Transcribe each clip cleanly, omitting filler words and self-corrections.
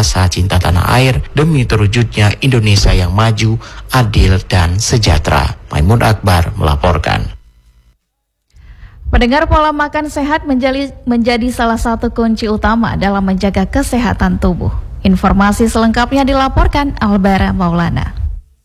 rasa cinta tanah air demi terwujudnya Indonesia yang maju, adil, dan sejahtera. Maimun Akbar melaporkan. Pendengar, pola makan sehat menjadi salah satu kunci utama dalam menjaga kesehatan tubuh. Informasi selengkapnya dilaporkan Albara Maulana.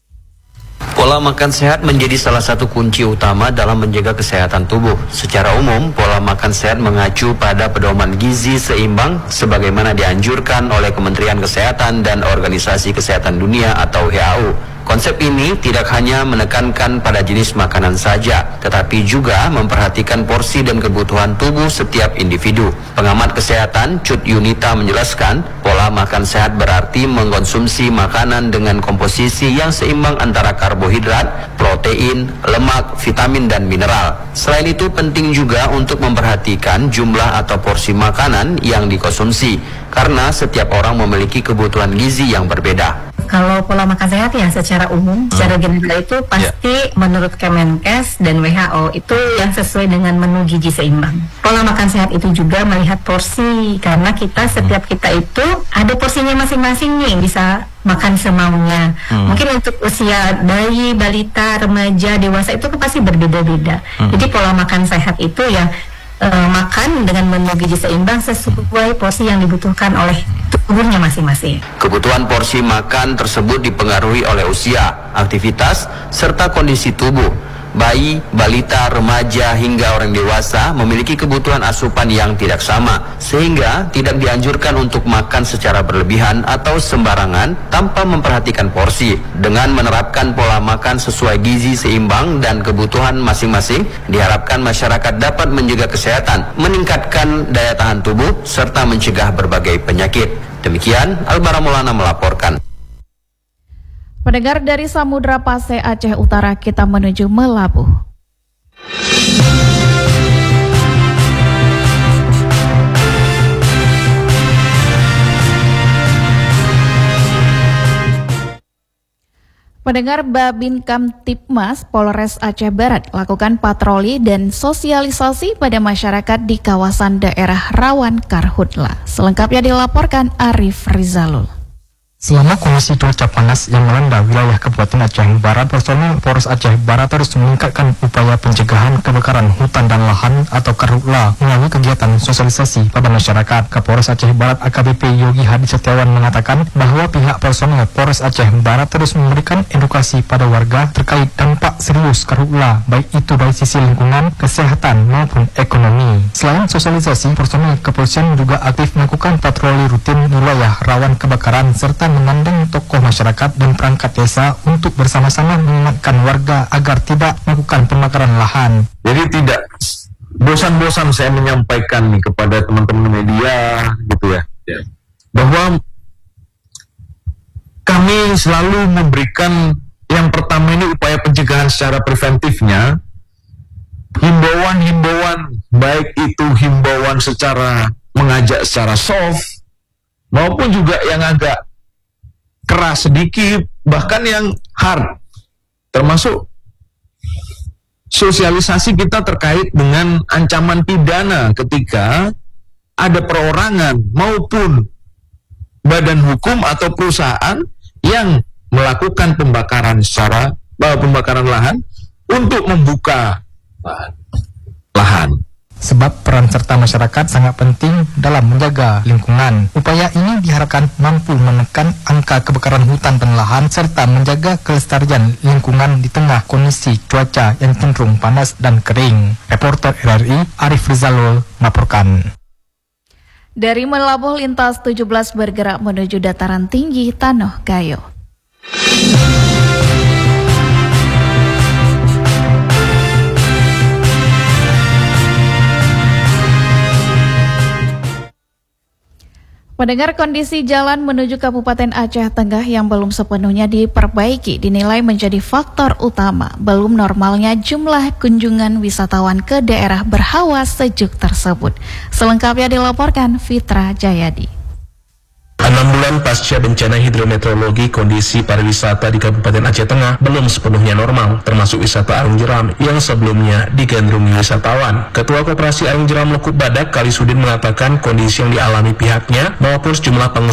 Pola makan sehat menjadi salah satu kunci utama dalam menjaga kesehatan tubuh. Secara umum, pola makan sehat mengacu pada pedoman gizi seimbang sebagaimana dianjurkan oleh Kementerian Kesehatan dan Organisasi Kesehatan Dunia atau WHO. Konsep ini tidak hanya menekankan pada jenis makanan saja, tetapi juga memperhatikan porsi dan kebutuhan tubuh setiap individu. Pengamat kesehatan Cut Yunita menjelaskan, pola makan sehat berarti mengkonsumsi makanan dengan komposisi yang seimbang antara karbohidrat, protein, lemak, vitamin, dan mineral. Selain itu, penting juga untuk memperhatikan jumlah atau porsi makanan yang dikonsumsi, karena setiap orang memiliki kebutuhan gizi yang berbeda. Kalau pola makan sehat ya secara umum, secara general itu pasti menurut Kemenkes dan WHO itu yang sesuai dengan menu gizi seimbang. Pola makan sehat itu juga melihat porsi, karena setiap kita itu ada porsinya masing-masing nih, bisa makan semaunya. Mungkin untuk usia bayi, balita, remaja, dewasa itu pasti berbeda-beda. Jadi pola makan sehat itu ya makan dengan menu gizi seimbang sesuai porsi yang dibutuhkan oleh tubuhnya masing-masing. Kebutuhan porsi makan tersebut dipengaruhi oleh usia, aktivitas, serta kondisi tubuh. Bayi, balita, remaja, hingga orang dewasa memiliki kebutuhan asupan yang tidak sama, sehingga tidak dianjurkan untuk makan secara berlebihan atau sembarangan tanpa memperhatikan porsi. Dengan menerapkan pola makan sesuai gizi seimbang dan kebutuhan masing-masing, diharapkan masyarakat dapat menjaga kesehatan, meningkatkan daya tahan tubuh, serta mencegah berbagai penyakit. Demikian, Albara Maulana melaporkan. Pendengar, dari Samudra Pasai Aceh Utara kita menuju Melabuh. Pendengar, Babin Kamtibmas Polres Aceh Barat lakukan patroli dan sosialisasi pada masyarakat di kawasan daerah rawan karhutla. Selengkapnya dilaporkan Arif Rizalul. Selama kondisi cuaca panas yang melanda wilayah Kabupaten Aceh Barat, personel Polres Aceh Barat terus meningkatkan upaya pencegahan kebakaran hutan dan lahan atau karhutla melalui kegiatan sosialisasi pada masyarakat. Kapolres Aceh Barat AKBP Yogi Hadi Setiawan mengatakan bahwa pihak personel Polres Aceh Barat terus memberikan edukasi pada warga terkait dampak serius karhutla, baik itu dari sisi lingkungan, kesehatan maupun ekonomi. Selain sosialisasi, personel kepolisian juga aktif melakukan patroli rutin wilayah rawan kebakaran serta memandang tokoh masyarakat dan perangkat desa untuk bersama-sama mengingatkan warga agar tidak melakukan pembakaran lahan. Jadi tidak bosan-bosan saya menyampaikan nih kepada teman-teman media gitu ya, bahwa kami selalu memberikan yang pertama ini upaya pencegahan secara preventifnya, himbauan-himbauan, baik itu himbauan secara mengajak secara soft maupun juga yang agak keras sedikit, bahkan yang hard, termasuk sosialisasi kita terkait dengan ancaman pidana ketika ada perorangan maupun badan hukum atau perusahaan yang melakukan pembakaran lahan untuk membuka lahan. Sebab peran serta masyarakat sangat penting dalam menjaga lingkungan. Upaya ini diharapkan mampu menekan angka kebakaran hutan dan lahan serta menjaga kelestarian lingkungan di tengah kondisi cuaca yang cenderung panas dan kering. Reporter RRI Arif Rizalul melaporkan. Dari Melabuh, lintas 17 bergerak menuju dataran tinggi Tanoh Gayo. Pendengar, kondisi jalan menuju Kabupaten Aceh Tengah yang belum sepenuhnya diperbaiki dinilai menjadi faktor utama belum normalnya jumlah kunjungan wisatawan ke daerah berhawa sejuk tersebut. Selengkapnya dilaporkan Fitra Jayadi. 6 bulan pasca bencana hidrometeorologi, kondisi pariwisata di Kabupaten Aceh Tengah belum sepenuhnya normal, termasuk wisata Arung Jeram yang sebelumnya digandrungi wisatawan. Ketua Koperasi Arung Jeram Lekuk Badak, Kalisudin, mengatakan kondisi yang dialami pihaknya maupun sejumlah pengusaha